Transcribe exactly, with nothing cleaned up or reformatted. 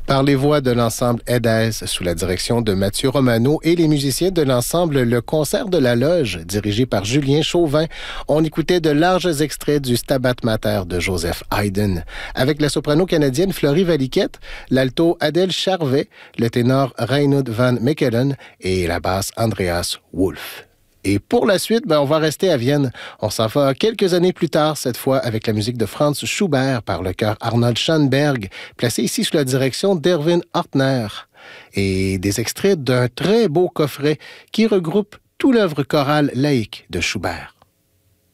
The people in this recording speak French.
Par les voix de l'ensemble Edès sous la direction de Mathieu Romano et les musiciens de l'ensemble Le Concert de la Loge, dirigé par Julien Chauvin, on écoutait de larges extraits du Stabat Mater de Joseph Haydn, avec la soprano canadienne Florie Valiquette, l'alto Adèle Charvet, le ténor Reinoud van Mechelen et la basse Andreas Wolff. Et pour la suite, ben, on va rester à Vienne. On s'en va quelques années plus tard, cette fois avec la musique de Franz Schubert par le chœur Arnold Schoenberg, placé ici sous la direction d'Erwin Hartner. Et des extraits d'un très beau coffret qui regroupe toute l'œuvre chorale laïque de Schubert.